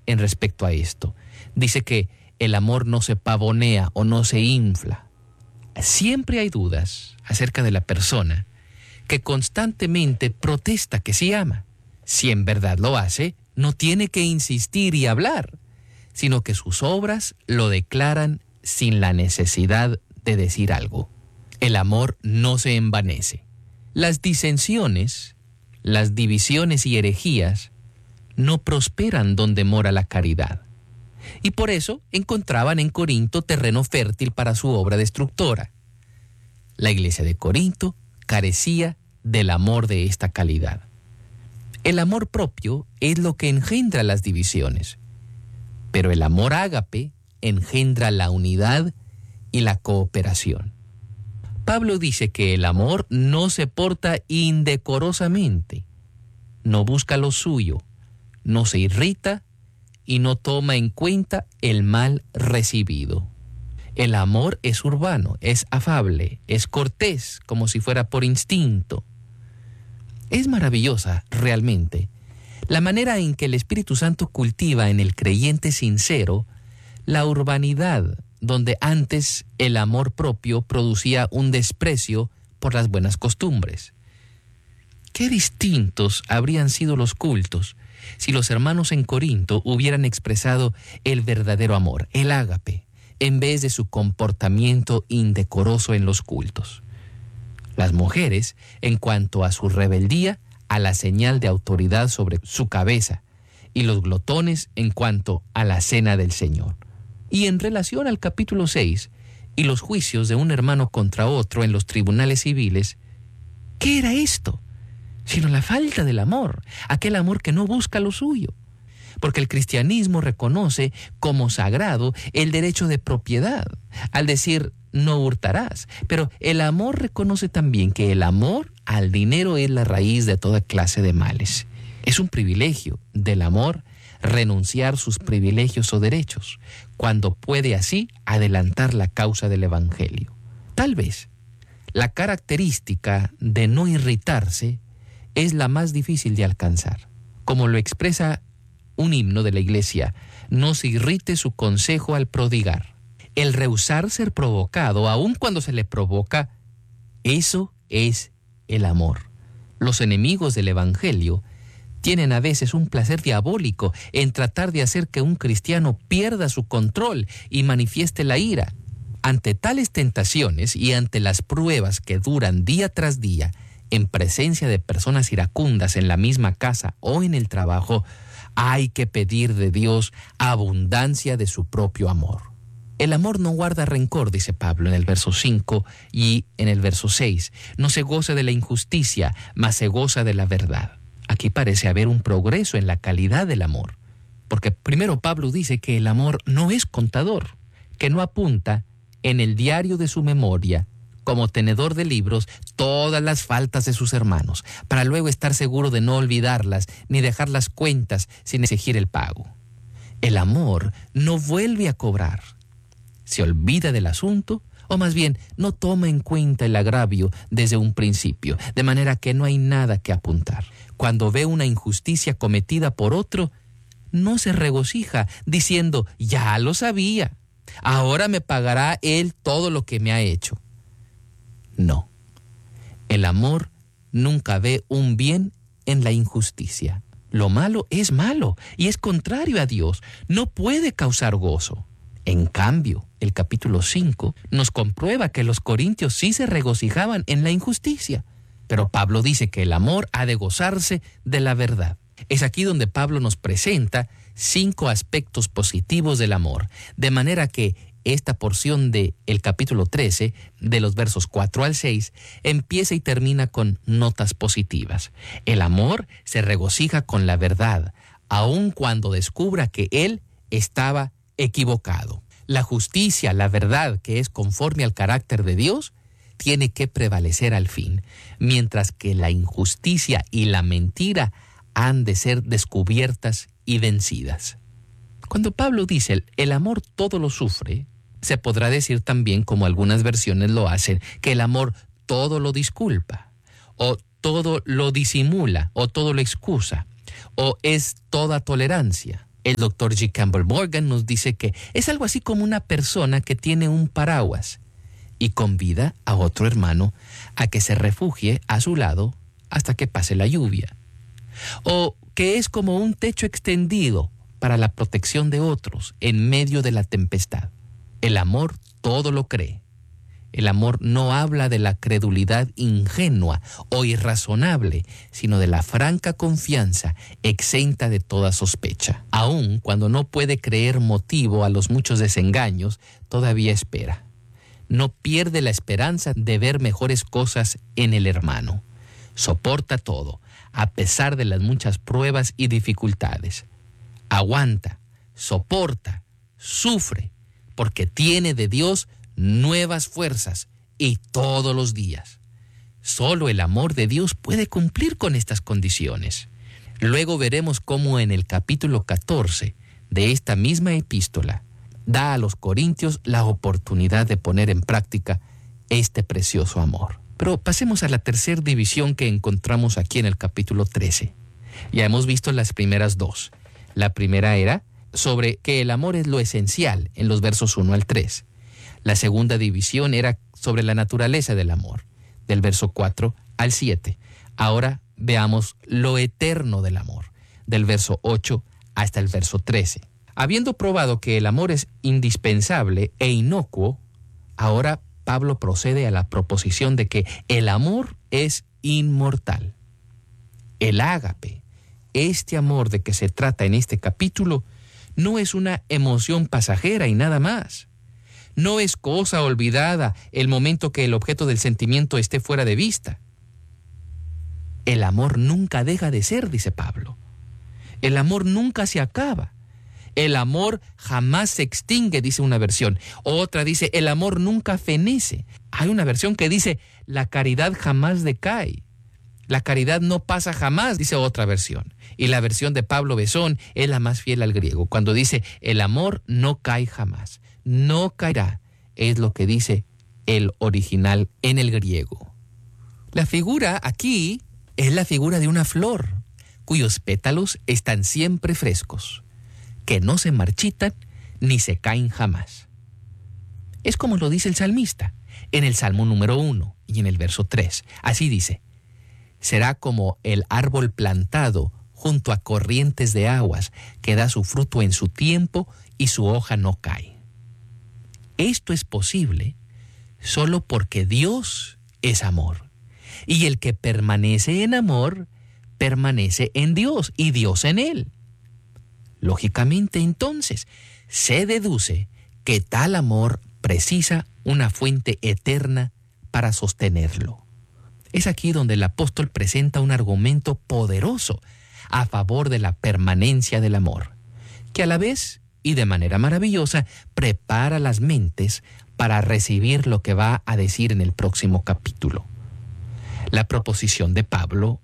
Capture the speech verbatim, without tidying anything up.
en respecto a esto. Dice que el amor no se pavonea o no se infla. Siempre hay dudas acerca de la persona que constantemente protesta que sí ama. Si en verdad lo hace, no tiene que insistir y hablar, sino que sus obras lo declaran sin la necesidad de decir algo. El amor no se envanece. Las disensiones, las divisiones y herejías no prosperan donde mora la caridad. Y por eso encontraban en Corinto terreno fértil para su obra destructora. La iglesia de Corinto carecía del amor de esta calidad. El amor propio es lo que engendra las divisiones, pero el amor ágape engendra la unidad y la cooperación. Pablo dice que el amor no se porta indecorosamente, no busca lo suyo, no se irrita y no toma en cuenta el mal recibido. El amor es urbano, es afable, es cortés, como si fuera por instinto. Es maravillosa, realmente, la manera en que el Espíritu Santo cultiva en el creyente sincero la urbanidad, donde antes el amor propio producía un desprecio por las buenas costumbres. Qué distintos habrían sido los cultos si los hermanos en Corinto hubieran expresado el verdadero amor, el ágape, en vez de su comportamiento indecoroso en los cultos. Las mujeres, en cuanto a su rebeldía, a la señal de autoridad sobre su cabeza, y los glotones en cuanto a la cena del Señor. Y en relación al capítulo seis y los juicios de un hermano contra otro en los tribunales civiles, ¿qué era esto? Sino la falta del amor, aquel amor que no busca lo suyo. Porque el cristianismo reconoce como sagrado el derecho de propiedad, al decir no hurtarás. Pero el amor reconoce también que el amor al dinero es la raíz de toda clase de males. Es un privilegio del amor renunciar sus privilegios o derechos, cuando puede así adelantar la causa del Evangelio. Tal vez la característica de no irritarse es la más difícil de alcanzar. Como lo expresa un himno de la iglesia, no se irrite su consejo al prodigar. El rehusar ser provocado, aun cuando se le provoca, eso es el amor. Los enemigos del Evangelio tienen a veces un placer diabólico en tratar de hacer que un cristiano pierda su control y manifieste la ira. Ante tales tentaciones y ante las pruebas que duran día tras día, en presencia de personas iracundas en la misma casa o en el trabajo, hay que pedir de Dios abundancia de su propio amor. El amor no guarda rencor, dice Pablo en el verso cinco y en el verso seis. No se goza de la injusticia, mas se goza de la verdad. Aquí parece haber un progreso en la calidad del amor. Porque primero Pablo dice que el amor no es contador, que no apunta en el diario de su memoria, como tenedor de libros, todas las faltas de sus hermanos, para luego estar seguro de no olvidarlas ni dejar las cuentas sin exigir el pago. El amor no vuelve a cobrar. Se olvida del asunto, o más bien no toma en cuenta el agravio desde un principio, de manera que no hay nada que apuntar. Cuando ve una injusticia cometida por otro, no se regocija diciendo, ya lo sabía, ahora me pagará él todo lo que me ha hecho. No, el amor nunca ve un bien en la injusticia. Lo malo es malo y es contrario a Dios, no puede causar gozo. En cambio, el capítulo cinco nos comprueba que los corintios sí se regocijaban en la injusticia. Pero Pablo dice que el amor ha de gozarse de la verdad. Es aquí donde Pablo nos presenta cinco aspectos positivos del amor, de manera que esta porción del capítulo trece, de los versos cuatro al seis, empieza y termina con notas positivas. El amor se regocija con la verdad, aun cuando descubra que él estaba equivocado. La justicia, la verdad, que es conforme al carácter de Dios, tiene que prevalecer al fin, mientras que la injusticia y la mentira han de ser descubiertas y vencidas. Cuando Pablo dice el amor todo lo sufre, se podrá decir también, como algunas versiones lo hacen, que el amor todo lo disculpa, o todo lo disimula, o todo lo excusa, o es toda tolerancia. El doctor G. Campbell Morgan nos dice que es algo así como una persona que tiene un paraguas y convida a otro hermano a que se refugie a su lado hasta que pase la lluvia. O que es como un techo extendido para la protección de otros en medio de la tempestad. El amor todo lo cree. El amor no habla de la credulidad ingenua o irrazonable, sino de la franca confianza exenta de toda sospecha. Aun cuando no puede creer motivo a los muchos desengaños, todavía espera. No pierde la esperanza de ver mejores cosas en el hermano. Soporta todo, a pesar de las muchas pruebas y dificultades. Aguanta, soporta, sufre, porque tiene de Dios nuevas fuerzas y todos los días. Solo el amor de Dios puede cumplir con estas condiciones. Luego veremos cómo en el capítulo catorce de esta misma epístola da a los corintios la oportunidad de poner en práctica este precioso amor. Pero pasemos a la tercera división que encontramos aquí en el capítulo trece. Ya hemos visto las primeras dos. La primera era sobre que el amor es lo esencial en los versos uno al tres. La segunda división era sobre la naturaleza del amor, del verso cuatro al siete. Ahora veamos lo eterno del amor, del verso ocho hasta el verso trece. Habiendo probado que el amor es indispensable e inocuo, ahora Pablo procede a la proposición de que el amor es inmortal. El ágape, este amor de que se trata en este capítulo, no es una emoción pasajera y nada más. No es cosa olvidada el momento que el objeto del sentimiento esté fuera de vista. El amor nunca deja de ser, dice Pablo. El amor nunca se acaba. El amor jamás se extingue, dice una versión. Otra dice, el amor nunca fenece. Hay una versión que dice, la caridad jamás decae. La caridad no pasa jamás, dice otra versión. Y la versión de Pablo Besón es la más fiel al griego, cuando dice, el amor no cae jamás. No caerá, es lo que dice el original en el griego. La figura aquí es la figura de una flor, cuyos pétalos están siempre frescos, que no se marchitan ni se caen jamás. Es como lo dice el salmista en el Salmo número uno y en el verso tres. Así dice, será como el árbol plantado junto a corrientes de aguas, que da su fruto en su tiempo y su hoja no cae. Esto es posible solo porque Dios es amor. Y el que permanece en amor, permanece en Dios y Dios en él. Lógicamente, entonces, se deduce que tal amor precisa una fuente eterna para sostenerlo. Es aquí donde el apóstol presenta un argumento poderoso a favor de la permanencia del amor, que a la vez y de manera maravillosa prepara las mentes para recibir lo que va a decir en el próximo capítulo. La proposición de Pablo